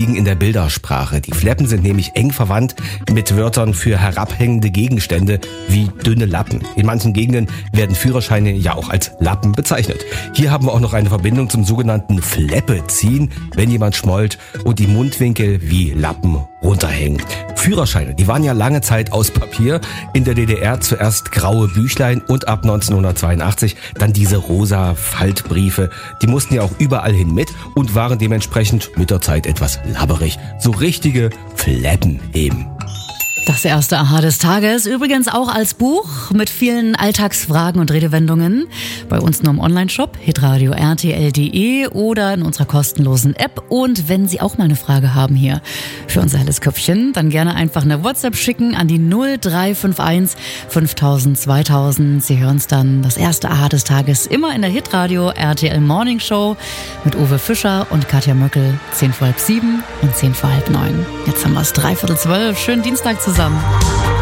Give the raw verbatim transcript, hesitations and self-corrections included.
liegen in der Bildersprache. Die Fleppen sind nämlich eng verwandt mit Wörtern für herabhängende Gegenstände wie dünne Lappen. In manchen Gegenden werden Führerscheine ja auch als Lappen bezeichnet. Hier haben wir auch noch eine Verbindung zum sogenannten Fleppe ziehen, wenn jemand schmollt und die Mundwinkel wie Lappen runterhängen. Führerscheine, die waren ja lange Zeit aus Papier. In der D D R zuerst graue Büchlein und ab neunzehnhundertzweiundachtzig dann diese rosa Faltbriefe. Die mussten ja auch überall hin mit und waren dementsprechend mit der Zeit etwas labberig. So richtige Fleppen eben. Das erste Aha des Tages, übrigens auch als Buch mit vielen Alltagsfragen und Redewendungen. Bei uns nur im Onlineshop hitradio r t l punkt d e oder in unserer kostenlosen App. Und wenn Sie auch mal eine Frage haben hier für unser helles Köpfchen, dann gerne einfach eine WhatsApp schicken an die null drei fünf eins fünftausend zweitausend. Sie hören es dann, das erste Aha des Tages, immer in der Hitradio R T L Morning Show mit Uwe Fischer und Katja Möckel, zehn vor halb sieben und zehn vor halb neun. Jetzt haben wir es dreiviertel zwölf. Schönen Dienstag zusammen.